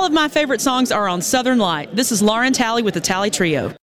of my favorite songs are on Southern Light. This is Lauren Talley with the Talley Trio.